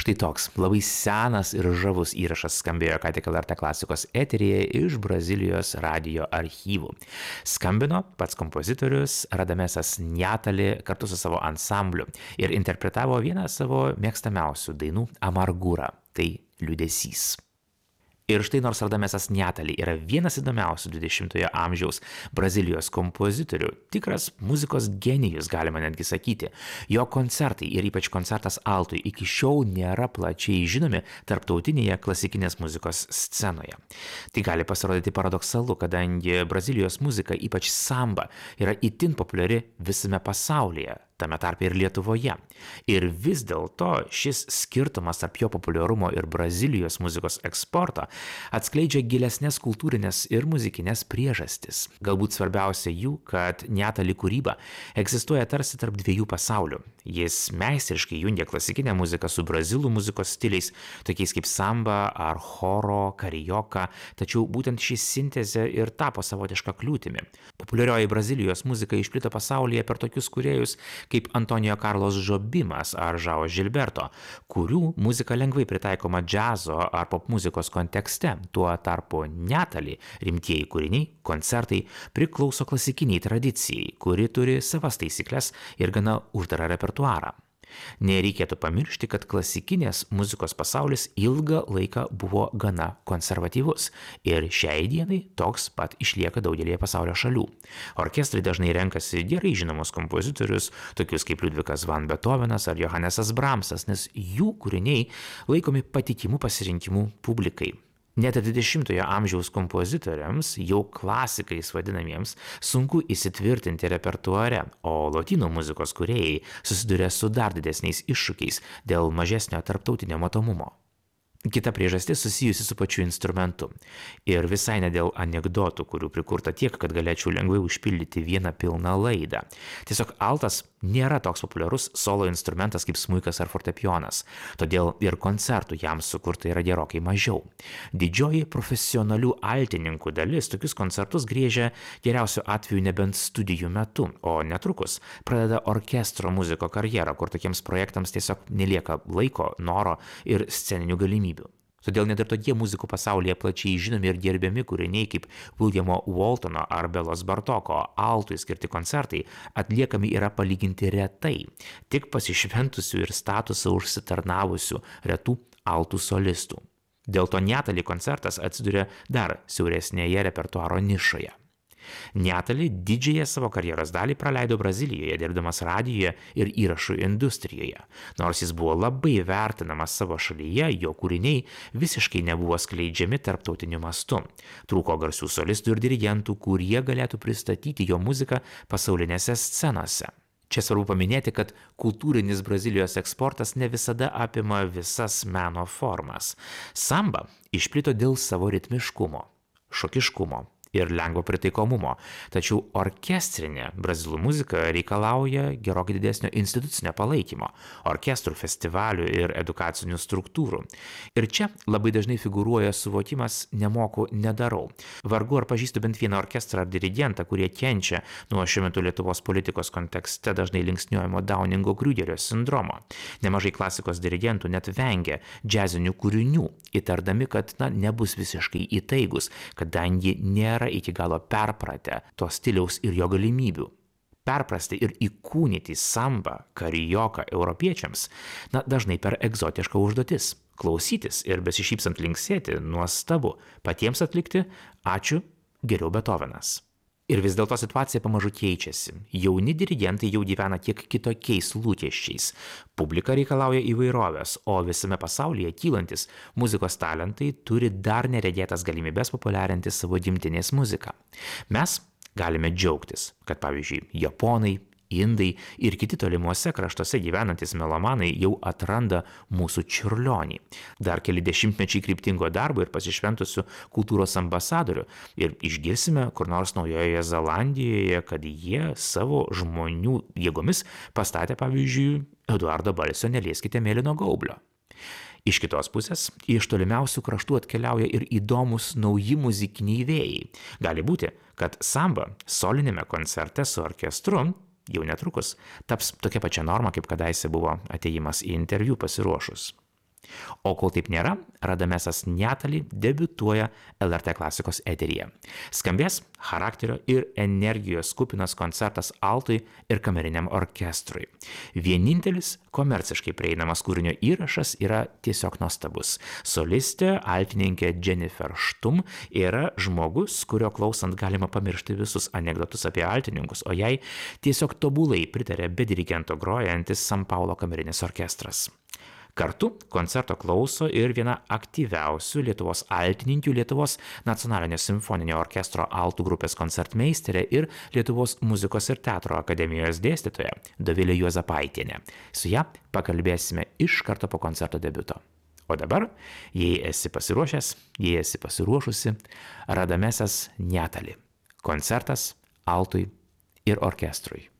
Štai toks labai senas ir žavus įrašas skambėjo ką tik LRT klasikos eteryje iš Brazilijos radijo archyvų. Skambino pats kompozitorius Radamesas Njatali kartu su savo ansambliu ir interpretavo vieną savo mėgstamiausių dainų Amargura, tai liūdesys. Ir štai nors Radamesas Njatali yra vienas įdomiausių 20-ojo amžiaus Brazilijos kompozitorių, tikras muzikos genijus galima netgi sakyti, jo koncertai ir ypač koncertas altui iki šiol nėra plačiai žinomi tarptautinėje klasikinės muzikos scenoje. Tai gali pasirodyti paradoksalu, kadangi Brazilijos muzika, ypač samba, yra itin populiari visame pasaulyje, tame tarpe ir Lietuvoje. Ir vis dėlto šis skirtumas tarp jo populiarumo ir Brazilijos muzikos eksporto atskleidžia gilesnės kultūrinės ir muzikinės priežastis. Galbūt svarbiausia jų, kad Njatali kūryba egzistuoja tarsi tarp dviejų pasaulių. Jis meistriškai jungia klasikinę muziką su brazilų muzikos stiliais, tokiais kaip samba ar choro, karaoke, tačiau būtent ši sintezė ir tapo savotiška kliūtimi. Populiarioji Brazilijos muzika išplito pasaulyje per tokius kūrėjus kaip Antonijo Carlos Jobimas ar Žao Žilberto, kurių muzika lengvai pritaikoma džiazo ar popmuzikos kontekste. Tuo tarpu Njatali rimtieji kūriniai, koncertai priklauso klasikiniai tradicijai, kuri turi savas taisyklės ir gana uždarą repertuarą. Nereikėtų pamiršti, kad klasikinės muzikos pasaulis ilgą laiką buvo gana konservatyvus ir šiai dienai toks pat išlieka daugelėje pasaulio šalių. Orkestrai dažnai renkasi gerai žinomus kompozitorius, tokius kaip Liudvikas van Beethovenas ar Johannesas Brahmsas, nes jų kūriniai laikomi patikimų pasirinkimų publikai. Net 20-ojo amžiaus kompozitoriams, jau klasikais vadinamiems, sunku įsitvirtinti repertuare, o lotynų muzikos kūrėjai susiduria su dar didesniais iššūkiais dėl mažesnio tarptautinio matomumo. Kita priežastis susijusi su pačiu instrumentu. Ir visai ne dėl anekdotų, kurių prikurta tiek, kad galėčiau lengvai užpildyti vieną pilną laidą. Tiesiog altas nėra toks populiarus solo instrumentas kaip smuikas ar fortepijonas, todėl ir koncertų jam sukurta yra gerokai mažiau. Didžioji profesionalių altininkų dalis tokius koncertus griežia geriausiu atveju nebent studijų metu, o netrukus pradeda orkestro muziko karjerą, kur tokiems projektams tiesiog nelieka laiko, noro ir sceninių galimybių. Todėl net ir tokie muzikų pasaulyje plačiai žinomi ir gerbiami kūriniai kaip Williamo Waltono ar Belos Bartoko altui skirti koncertai atliekami yra palyginti retai, tik pasišventusių ir statusą užsitarnavusių retų altų solistų. Dėl to Njatali koncertas atsiduria dar siauresnėje repertuaro nišoje. Njatali didžiąją savo karjeros dalį praleido Brazilijoje, dirbdamas radijoje ir įrašų industrijoje. Nors jis buvo labai vertinamas savo šalyje, jo kūriniai visiškai nebuvo skleidžiami tarptautiniu mastu. Trūko garsių solistų ir dirigentų, kurie galėtų pristatyti jo muziką pasaulinėse scenose. Čia svarbu paminėti, kad kultūrinis Brazilijos eksportas ne visada apima visas meno formas. Samba išplito dėl savo ritmiškumo, šokiškumo ir lengvo pritaikomumo, tačiau orkestrinė brazilų muzika reikalauja gerokai didesnio institucinio palaikymo, orkestrų, festivalių ir edukacinių struktūrų. Ir čia labai dažnai figūruoja suvokimas nemoku, nedarau. Vargu ar pažįstu bent vieną orkestrą ar dirigentą, kurie kenčia nuo šiuo metu Lietuvos politikos kontekste dažnai linksniuojamo Downingo-Krügerio sindromo. Nemažai klasikos dirigentų net vengia džiazinių kūrinių, įtardami, kad nebus visiškai įtaigus, kadangi nėra iki galo perpratę to stiliaus ir jo galimybių. Perprasti ir įkūnyti sambą, karaoke europiečiams, dažnai per egzotišką užduotis. Klausytis ir besišypsant linksėti nuostabu, patiems atlikti ačiū, geriau Beethovenas. Ir vis dėlto situacija pamažu keičiasi. Jauni dirigentai jau gyvena kiek kitokiais lūkesčiais. Publika reikalauja įvairovės, o visame pasaulyje kylantis muzikos talentai turi dar neregėtas galimybės populiarinti savo gimtinės muziką. Mes galime džiaugtis, kad pavyzdžiui japonai, indai ir kiti tolimuose kraštuose gyvenantys melomanai jau atranda mūsų čiurlionį. Dar keli dešimtmečiai kryptingo darbo ir pasišventusių kultūros ambasadorių ir išgirsime kur nors Naujojoje Zelandijoje, kad jie savo žmonių jėgomis pastatė pavyzdžiui Eduardo Balsio Nelieskite mėlyno gaublio. Iš kitos pusės, iš tolimiausių kraštų atkeliauja ir įdomus nauji muzikiniai vėjai. Gali būti, kad samba solinėme koncerte su orkestru jau netrukus taps tokia pačia norma, kaip kadaise buvo atėjimas į interviu pasiruošus. O kol taip nėra, Radamesas Niatali debiutuoja LRT klasikos eteryje. Skambės charakterio ir energijos kupinas koncertas altui ir kameriniam orkestrui. Vienintelis komerciškai prieinamas kūrinio įrašas yra tiesiog nuostabus. Solistė, altininkė Jennifer Štum yra žmogus, kurio klausant galima pamiršti visus anekdotus apie altininkus, o jai tiesiog tobulai pritarė be dirigento grojantis San Paulo kamerinis orkestras. Kartu koncerto klauso ir viena aktyviausių Lietuvos altininkių, Lietuvos nacionalinio simfoninio orkestro altų grupės koncertmeisterė ir Lietuvos muzikos ir teatro akademijos dėstytoja Dovilė Juozapaitienė. Su ja pakalbėsime iš karto po koncerto debiuto. O dabar, jei esi pasiruošęs, jei esi pasiruošusi, Radamesas Niatali. Koncertas altui ir orkestrui.